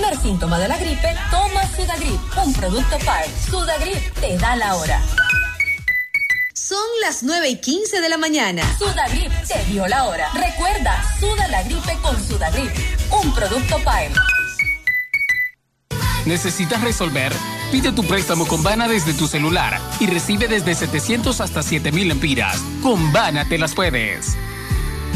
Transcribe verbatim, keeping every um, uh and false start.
primer síntoma de la gripe, toma Sudagrip, un producto P A R. Sudagrip te da la hora. Son las nueve y quince de la mañana. Sudagrip te dio la hora. Recuerda, suda la gripe con Sudagrip, un producto P A R. ¿Necesitas resolver? Pide tu préstamo con Bana desde tu celular y recibe desde setecientos hasta siete mil lempiras. Con Bana te las puedes.